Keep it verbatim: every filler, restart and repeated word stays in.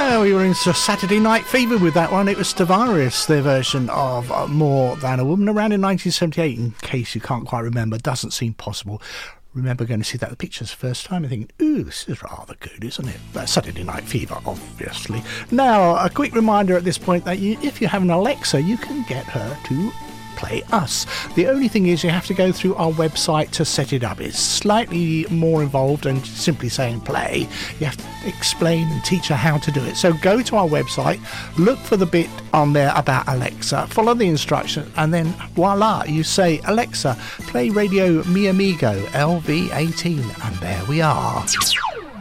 Well, we were into Saturday Night Fever with that one. It was Tavares, their version of uh, More Than a Woman, around in nineteen seventy-eight, in case you can't quite remember. Doesn't seem possible. Remember going to see that the pictures first time and thinking, ooh, this is rather good, isn't it? That's Saturday Night Fever, obviously. Now, a quick reminder at this point that you, if you have an Alexa, you can get her to play us. The only thing is you have to go through our website to set it up. It's slightly more involved than simply saying play. You have to explain and teach her how to do it. So go to our website, look for the bit on there about Alexa, follow the instructions, and then voila, you say, Alexa, play Radio Mi Amigo L V eighteen, and there we are.